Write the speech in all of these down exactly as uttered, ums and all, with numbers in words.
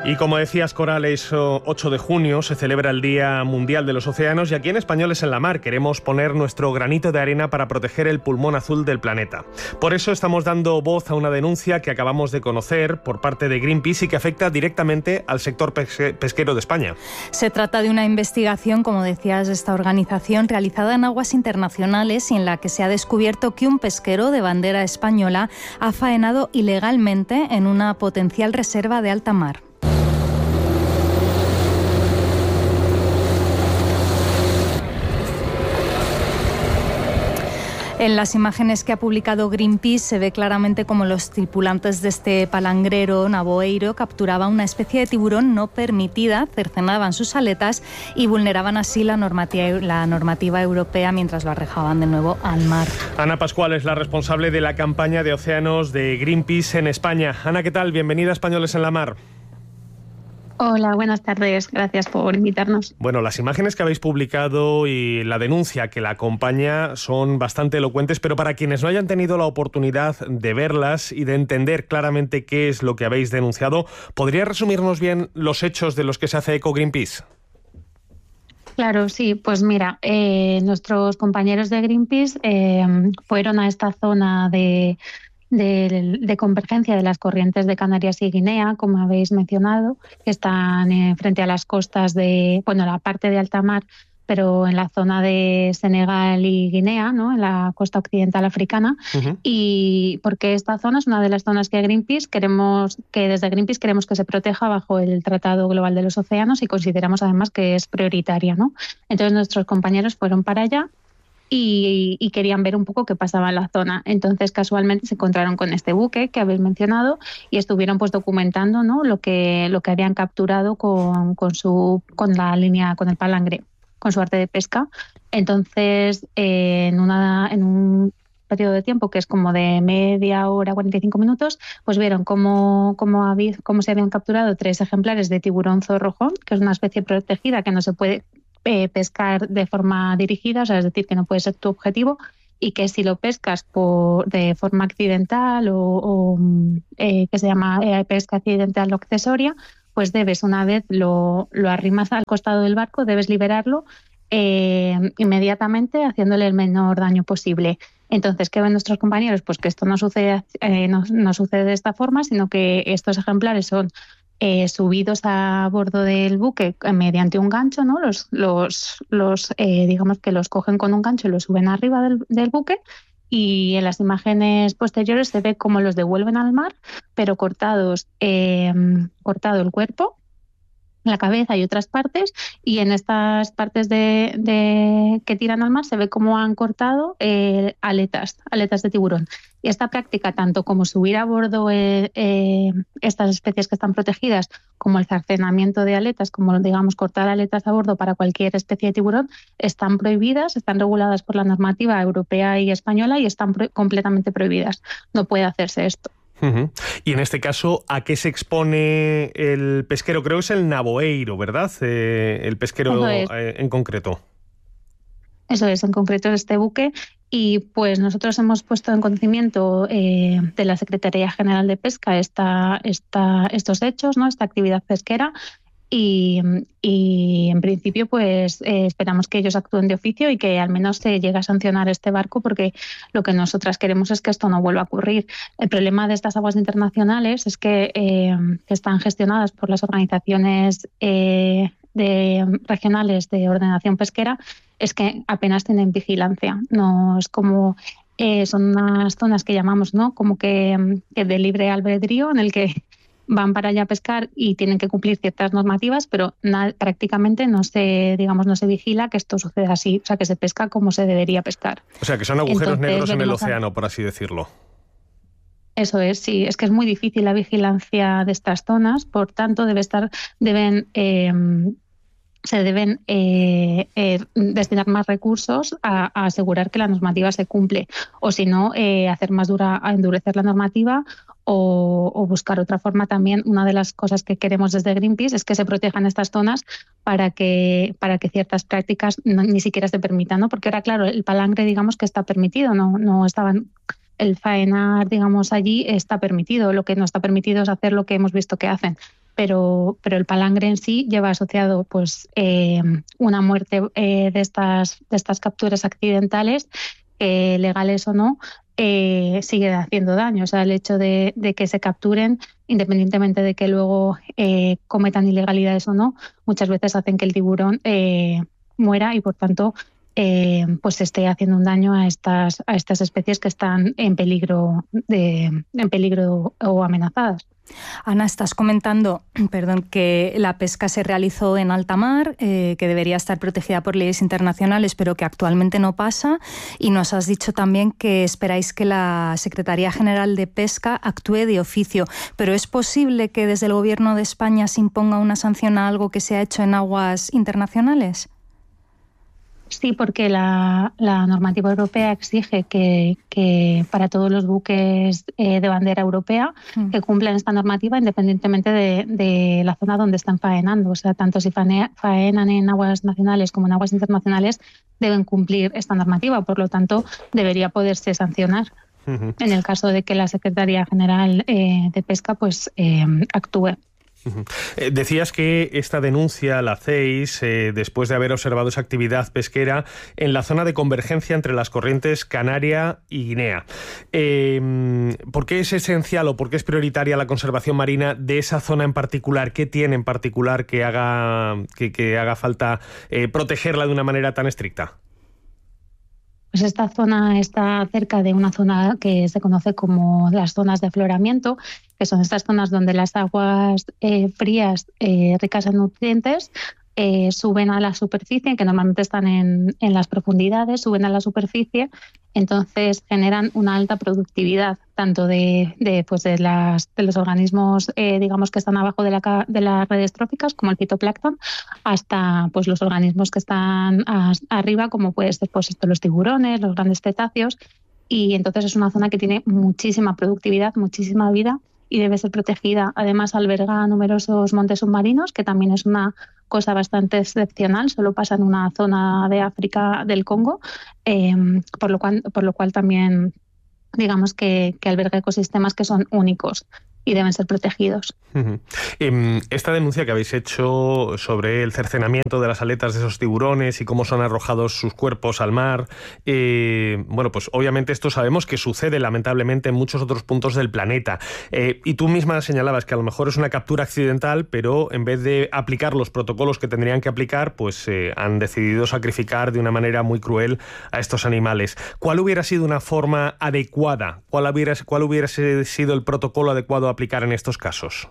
Y como decías, Coral, es ocho de junio, se celebra el Día Mundial de los Océanos y aquí en Españoles en la Mar queremos poner nuestro granito de arena para proteger el pulmón azul del planeta. Por eso estamos dando voz a una denuncia que acabamos de conocer por parte de Greenpeace y que afecta directamente al sector pesque- pesquero de España. Se trata de una investigación, como decías, de esta organización realizada en aguas internacionales y en la que se ha descubierto que un pesquero de bandera española ha faenado ilegalmente en una potencial reserva de alta mar. En las imágenes que ha publicado Greenpeace se ve claramente cómo los tripulantes de este palangrero navoeiro capturaban una especie de tiburón no permitida, cercenaban sus aletas y vulneraban así la normativa, la normativa europea mientras lo arrojaban de nuevo al mar. Ana Pascual es la responsable de la campaña de océanos de Greenpeace en España. Ana, ¿qué tal? Bienvenida a Españoles en la Mar. Hola, buenas tardes. Gracias por invitarnos. Bueno, las imágenes que habéis publicado y la denuncia que la acompaña son bastante elocuentes, pero para quienes no hayan tenido la oportunidad de verlas y de entender claramente qué es lo que habéis denunciado, ¿podría resumirnos bien los hechos de los que se hace eco Greenpeace? Claro, sí. Pues mira, eh, nuestros compañeros de Greenpeace eh, fueron a esta zona de... De, de convergencia de las corrientes de Canarias y Guinea, como habéis mencionado, que están eh, frente a las costas de, bueno, la parte de alta mar, pero en la zona de Senegal y Guinea, ¿no? En la costa occidental africana. Uh-huh. Y porque esta zona es una de las zonas que Greenpeace queremos, que desde Greenpeace queremos que se proteja bajo el Tratado Global de los Océanos y consideramos además que es prioritaria, ¿no? Entonces nuestros compañeros fueron para allá. Y, y querían ver un poco qué pasaba en la zona. Entonces, casualmente se encontraron con este buque que habéis mencionado y estuvieron pues documentando, ¿no? lo que lo que habían capturado con, con su con la línea, con el palangre, con su arte de pesca. Entonces, eh, en una en un periodo de tiempo que es como de media hora, cuarenta y cinco minutos, pues vieron cómo, cómo, había, cómo se habían capturado tres ejemplares de tiburón zorrojón, que es una especie protegida que no se puede Eh, pescar de forma dirigida, o sea, es decir, que no puede ser tu objetivo y que si lo pescas por, de forma accidental o, o eh, que se llama eh, pesca accidental o accesoria, pues debes, una vez lo, lo arrimas al costado del barco, debes liberarlo eh, inmediatamente haciéndole el menor daño posible. Entonces, ¿qué ven nuestros compañeros? Pues que esto no sucede, eh, no, no sucede de esta forma, sino que estos ejemplares son Eh, subidos a bordo del buque mediante un gancho, ¿no? Los, los, los eh, digamos que los cogen con un gancho y los suben arriba del, del buque y en las imágenes posteriores se ve cómo los devuelven al mar, pero cortados, eh, cortado el cuerpo, la cabeza y otras partes, y en estas partes de, de que tiran al mar se ve cómo han cortado eh, aletas, aletas de tiburón. Y esta práctica, tanto como subir a bordo eh, eh, estas especies que están protegidas, como el cercenamiento de aletas, como digamos cortar aletas a bordo para cualquier especie de tiburón, están prohibidas, están reguladas por la normativa europea y española y están pro- completamente prohibidas. No puede hacerse esto. Uh-huh. Y en este caso, ¿a qué se expone el pesquero? Creo que es el navoeiro, ¿verdad? Eh, el pesquero es. eh, en concreto. Eso es, en concreto es este buque. Y pues nosotros hemos puesto en conocimiento eh, de la Secretaría General de Pesca esta, esta, estos hechos, ¿no? Esta actividad pesquera. Y, y en principio pues eh, esperamos que ellos actúen de oficio y que al menos se llegue a sancionar este barco, porque lo que nosotras queremos es que esto no vuelva a ocurrir. El problema de estas aguas internacionales es que, eh, que están gestionadas por las organizaciones eh, de, regionales de ordenación pesquera, es que apenas tienen vigilancia. No es como eh, son unas zonas que llamamos, ¿no? Como que, que de libre albedrío, en el que van para allá a pescar y tienen que cumplir ciertas normativas, pero na- prácticamente no se, digamos, no se vigila que esto suceda así, o sea, que se pesca como se debería pescar. O sea, que son agujeros Entonces, negros en el a... océano, por así decirlo. Eso es, sí, es que es muy difícil la vigilancia de estas zonas, por tanto debe estar, deben eh, se deben eh, eh, destinar más recursos a, a asegurar que la normativa se cumple, o si no, eh, hacer más dura, a endurecer la normativa o, o buscar otra forma también. Una de las cosas que queremos desde Greenpeace es que se protejan estas zonas para que, para que ciertas prácticas no, ni siquiera se permitan, ¿no? Porque ahora, claro, el palangre, digamos que está permitido, no, no estaban... El faenar, digamos, allí está permitido. Lo que no está permitido es hacer lo que hemos visto que hacen. pero, pero el palangre en sí lleva asociado pues eh, una muerte eh, de, estas, de estas capturas accidentales, eh, legales o no, eh, sigue haciendo daño. O sea, el hecho de, de que se capturen, independientemente de que luego eh, cometan ilegalidades o no, muchas veces hacen que el tiburón eh, muera y por tanto eh, pues esté haciendo un daño a estas, a estas especies que están en peligro, de, en peligro o amenazadas. Ana, estás comentando, perdón, que la pesca se realizó en alta mar, eh, que debería estar protegida por leyes internacionales, pero que actualmente no pasa. Y nos has dicho también que esperáis que la Secretaría General de Pesca actúe de oficio. ¿Pero es posible que desde el Gobierno de España se imponga una sanción a algo que se ha hecho en aguas internacionales? Sí, porque la, la normativa europea exige que, que para todos los buques eh, de bandera europea mm. que cumplan esta normativa independientemente de, de la zona donde están faenando. O sea, tanto si faenan en aguas nacionales como en aguas internacionales deben cumplir esta normativa. Por lo tanto, debería poderse sancionar uh-huh. en el caso de que la Secretaría General eh, de Pesca pues eh, actúe. Eh, decías que esta denuncia la hacéis eh, después de haber observado esa actividad pesquera en la zona de convergencia entre las corrientes Canaria y Guinea. Eh, ¿Por qué es esencial o por qué es prioritaria la conservación marina de esa zona en particular? ¿Qué tiene en particular que haga, que, que haga falta eh, protegerla de una manera tan estricta? Pues esta zona está cerca de una zona que se conoce como las zonas de afloramiento, que son estas zonas donde las aguas eh, frías eh, ricas en nutrientes eh, suben a la superficie, que normalmente están en, en las profundidades, suben a la superficie, entonces generan una alta productividad tanto de, de, pues de, las, de los organismos eh, digamos que están abajo de, la, de las redes tróficas, como el fitoplancton, hasta pues los organismos que están a, arriba, como puede ser pues, esto, los tiburones, los grandes cetáceos, y entonces es una zona que tiene muchísima productividad, muchísima vida y debe ser protegida. Además alberga numerosos montes submarinos, que también es una cosa bastante excepcional, solo pasa en una zona de África del Congo, eh, por lo cual, por lo cual también digamos que, que alberga ecosistemas que son únicos y deben ser protegidos. Uh-huh. Eh, esta denuncia que habéis hecho sobre el cercenamiento de las aletas de esos tiburones y cómo son arrojados sus cuerpos al mar, eh, bueno, pues obviamente esto sabemos que sucede lamentablemente en muchos otros puntos del planeta. Eh, y tú misma señalabas que a lo mejor es una captura accidental, pero en vez de aplicar los protocolos que tendrían que aplicar, pues eh, han decidido sacrificar de una manera muy cruel a estos animales. ¿Cuál hubiera sido una forma adecuada? ¿Cuál hubiera, cuál hubiera sido el protocolo adecuado a aplicar en estos casos?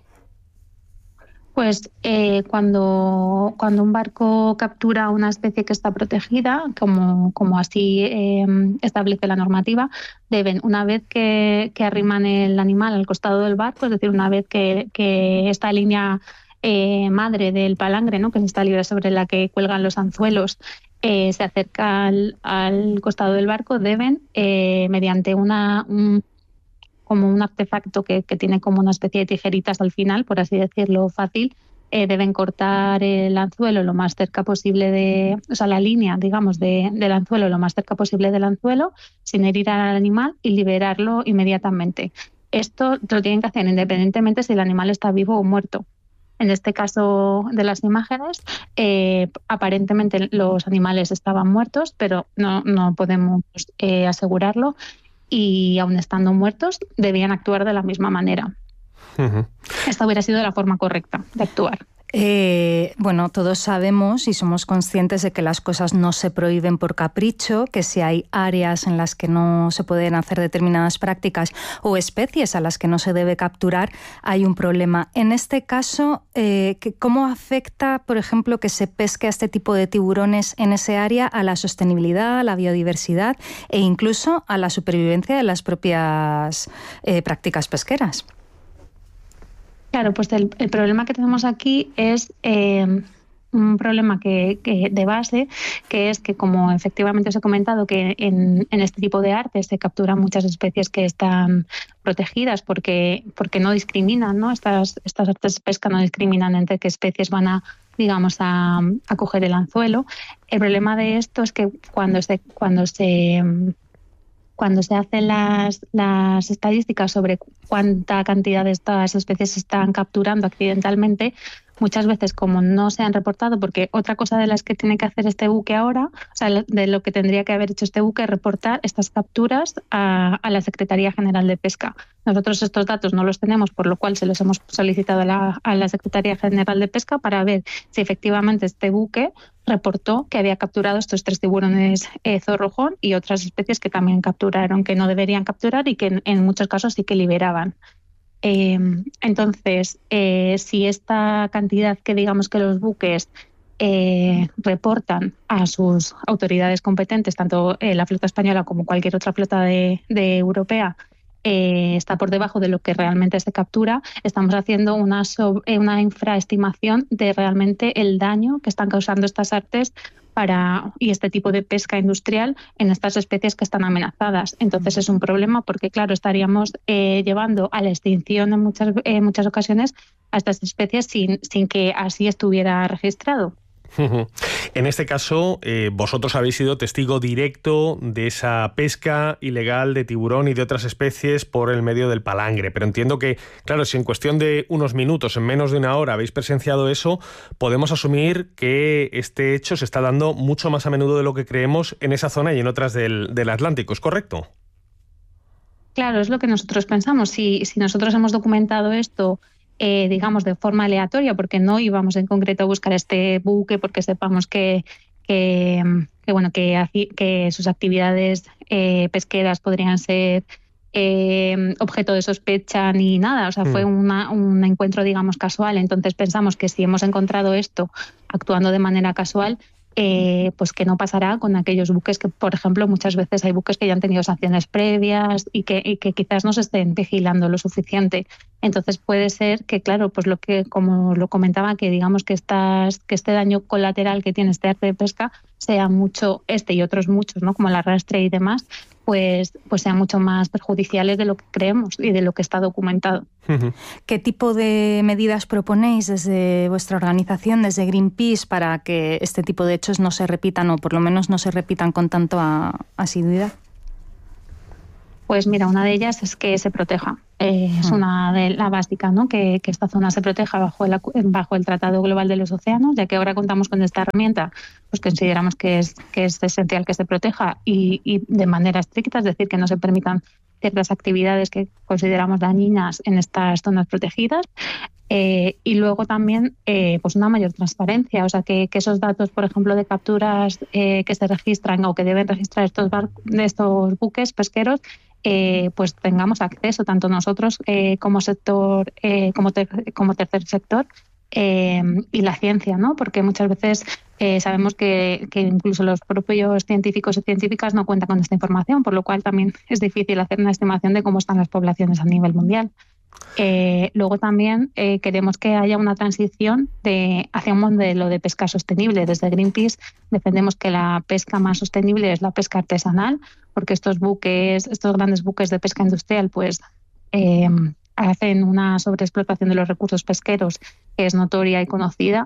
Pues eh, cuando, cuando un barco captura una especie que está protegida, como, como así eh, establece la normativa, deben, una vez que, que arriman el animal al costado del barco, es decir, una vez que, que esta línea eh, madre del palangre, ¿no?, que es esta libra sobre la que cuelgan los anzuelos, eh, se acerca al, al costado del barco, deben, eh, mediante una... Un, como un artefacto que, que tiene como una especie de tijeritas al final, por así decirlo fácil, eh, deben cortar el anzuelo lo más cerca posible de, o sea, la línea, digamos, de, del anzuelo lo más cerca posible del anzuelo, sin herir al animal y liberarlo inmediatamente. Esto lo tienen que hacer independientemente si el animal está vivo o muerto. En este caso de las imágenes, eh, aparentemente los animales estaban muertos, pero no, no podemos eh, asegurarlo. Y aun estando muertos, debían actuar de la misma manera. Uh-huh. Esta hubiera sido la forma correcta de actuar. Eh, bueno, todos sabemos y somos conscientes de que las cosas no se prohíben por capricho, que si hay áreas en las que no se pueden hacer determinadas prácticas o especies a las que no se debe capturar, hay un problema. En este caso, eh, ¿cómo afecta, por ejemplo, que se pesque a este tipo de tiburones en ese área a la sostenibilidad, a la biodiversidad e incluso a la supervivencia de las propias eh, prácticas pesqueras? Claro, pues el, el problema que tenemos aquí es eh, un problema que, que de base, que es que, como efectivamente os he comentado, que en, en este tipo de artes se capturan muchas especies que están protegidas porque, porque no discriminan, ¿no? Estas, estas artes de pesca no discriminan entre qué especies van a, digamos, a, a coger el anzuelo. El problema de esto es que cuando se, cuando se cuando se hacen las, las estadísticas sobre cuánta cantidad de estas especies se están capturando accidentalmente, muchas veces como no se han reportado, porque otra cosa de las que tiene que hacer este buque ahora, o sea, de lo que tendría que haber hecho este buque es reportar estas capturas a, a la Secretaría General de Pesca. Nosotros estos datos no los tenemos, por lo cual se los hemos solicitado a la, a la Secretaría General de Pesca para ver si efectivamente este buque reportó que había capturado estos tres tiburones eh, zorrojón y otras especies que también capturaron, que no deberían capturar y que en, en muchos casos sí que liberaban. Eh, entonces, eh, si esta cantidad que digamos que los buques eh, reportan a sus autoridades competentes, tanto eh, la flota española como cualquier otra flota de, de europea, eh, está por debajo de lo que realmente se captura, estamos haciendo una, sobre, una infraestimación de realmente el daño que están causando estas artes para y este tipo de pesca industrial en estas especies que están amenazadas. Entonces es un problema porque, claro, estaríamos eh, llevando a la extinción en muchas, eh, muchas ocasiones a estas especies sin, sin que así estuviera registrado. En este caso, eh, vosotros habéis sido testigo directo de esa pesca ilegal de tiburón y de otras especies por el medio del palangre. Pero entiendo que, claro, si en cuestión de unos minutos, en menos de una hora, habéis presenciado eso, podemos asumir que este hecho se está dando mucho más a menudo de lo que creemos en esa zona y en otras del, del Atlántico, ¿es correcto? Claro, es lo que nosotros pensamos. Si, si nosotros hemos documentado esto Eh, digamos, de forma aleatoria, porque no íbamos en concreto a buscar este buque porque sepamos que, que, que, bueno, que, que sus actividades eh, pesqueras podrían ser eh, objeto de sospecha ni nada. O sea, mm. fue una, un encuentro, digamos, casual. Entonces pensamos que si hemos encontrado esto actuando de manera casual, Eh, pues que no pasará con aquellos buques que, por ejemplo, muchas veces hay buques que ya han tenido sanciones previas y que, y que quizás no se estén vigilando lo suficiente. Entonces puede ser que, claro, pues lo que, como lo comentaba, que digamos que estas, que este daño colateral que tiene este arte de pesca sea mucho, este y otros muchos, ¿no? Como el arrastre y demás, pues, pues sean mucho más perjudiciales de lo que creemos y de lo que está documentado. ¿Qué tipo de medidas proponéis desde vuestra organización, desde Greenpeace, para que este tipo de hechos no se repitan o por lo menos no se repitan con tanta asiduidad? Pues mira, una de ellas es que se proteja. Eh, es una de la básica, ¿no? Que, que esta zona se proteja bajo el, bajo el Tratado Global de los Océanos, ya que ahora contamos con esta herramienta, pues consideramos que es, que es esencial que se proteja y, y de manera estricta, es decir, que no se permitan ciertas actividades que consideramos dañinas en estas zonas protegidas. Eh, y luego también eh, pues una mayor transparencia, o sea que, que esos datos, por ejemplo, de capturas eh, que se registran o que deben registrar estos, bar- estos buques pesqueros, eh, pues tengamos acceso tanto nosotros eh, como sector, eh, como, ter- como tercer sector eh, y la ciencia, ¿no? Porque muchas veces eh, sabemos que, que incluso los propios científicos y científicas no cuentan con esta información, por lo cual también es difícil hacer una estimación de cómo están las poblaciones a nivel mundial. Eh, luego también eh, queremos que haya una transición de, hacia un modelo de pesca sostenible. Desde Greenpeace defendemos que la pesca más sostenible es la pesca artesanal, porque estos buques, estos grandes buques de pesca industrial, pues eh, hacen una sobreexplotación de los recursos pesqueros que es notoria y conocida.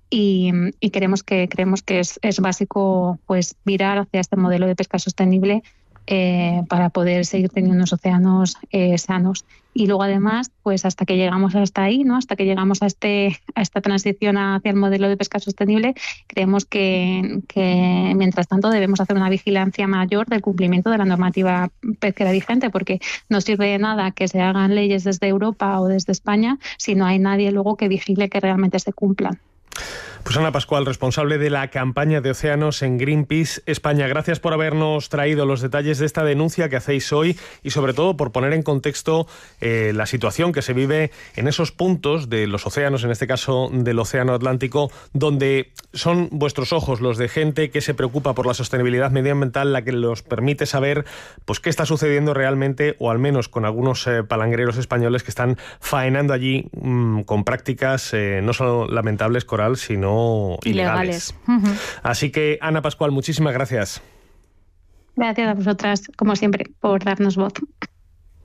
Y, y queremos que creemos que es, es básico pues virar hacia este modelo de pesca sostenible eh, para poder seguir teniendo unos océanos eh, sanos. Y luego además, pues hasta que llegamos hasta ahí, ¿no? Hasta que llegamos a este a esta transición hacia el modelo de pesca sostenible, creemos que, que mientras tanto debemos hacer una vigilancia mayor del cumplimiento de la normativa pesquera vigente, porque no sirve de nada que se hagan leyes desde Europa o desde España si no hay nadie luego que vigile que realmente se cumplan. Pues Ana Pascual, responsable de la campaña de océanos en Greenpeace España. Gracias por habernos traído los detalles de esta denuncia que hacéis hoy y sobre todo por poner en contexto eh, la situación que se vive en esos puntos de los océanos, en este caso del Océano Atlántico, donde son vuestros ojos los de gente que se preocupa por la sostenibilidad medioambiental la que los permite saber pues qué está sucediendo realmente, o al menos con algunos eh, palangreros españoles que están faenando allí mmm, con prácticas eh, no solo lamentables, Coral, sino ilegales. ilegales. Así que, Ana Pascual, muchísimas gracias. Gracias a vosotras, como siempre, por darnos voz.